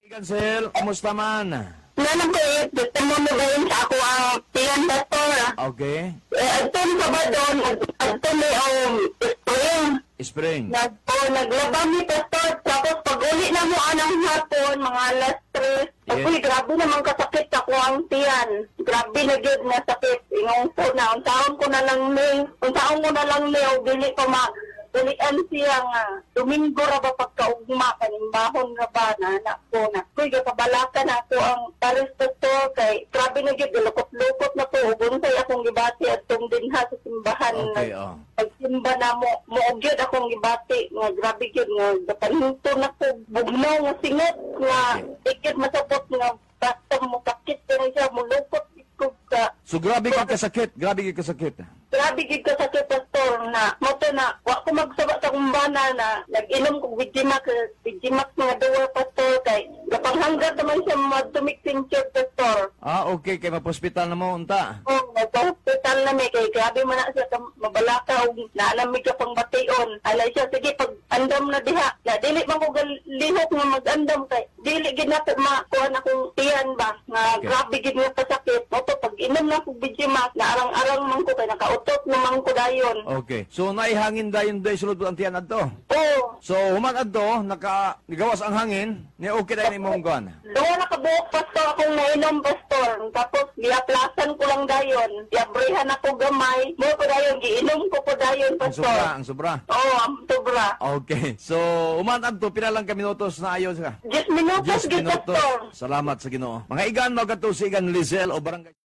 Cancel, kumusta man? Nanang ko gusto mo magayon sa ako ang tiyan pastor. Okay. Agton sa ba doon, agton ni spring. Spring. Naglabang ni pastor, tapos pag uli na mo anang hapon, mga alas 3. Yes. Uy, grabe naman kasakit ako ang tiyan. Grabe na yun na sakit. Ingong po na, unsaon ko na lang ni, o dili pa ulian siya nga, Domingo ra ba pagkaugma, kanimbahon ra ba na anak ko na. Kuy, kapabalakan ako ang pares pastor kay grabe na yun, lukot-lukot na po, ubunsay akong gibati at tundinha sa simbahan. Okay, Pagsimba na mo ugyod akong gibati, nga grabe yun, nga dapanhinto na ko, bugnaw nga singot, nga ikit masapot nga basta mo kakit ko na siya, mulukot ko ka. So grabe ka kasakit, Grabe gid ka sa pastor na moto na wa ko magsaba sa kumbana na nag-inom ko Vigimax mga duwa pastor kay gapanghanggat naman siya madumikting church pastor. Okay, kay mapospital na mo, unta. Nagpa-hospital na may kay grabe man na siya mabalaka o naalamig ka pang bation. Alay siya, sige pag andam na diha, na dili man ko lihok nga mag-andam kay dili gid na makuha akong tiyan ba nga Okay. grabe gid nga pasakit. Moto pag inom na ko Vigimax na arang-arang man ko kay nakautot naman ko dayon. Okay. So naihangin dayon day sulod ang tiyan adto. Oo. So human adto nagawas ang hangin, ni okay dayon imong kuan. Doon nakabuok pastor akong nainom pastor. Tapos giaplasan ko lang dayon. Giabrehan ako gamay. Mo ko dayon giinom ko po dayon pastor. Ang sobra. Oo, ang sobra. Okay. So human adto pila lang ka minutos na ayos ka. 10 minutos 10 gid minutos. pastor. Salamat sa Ginoo. Mga igan magkatusigan Lizelle o barangay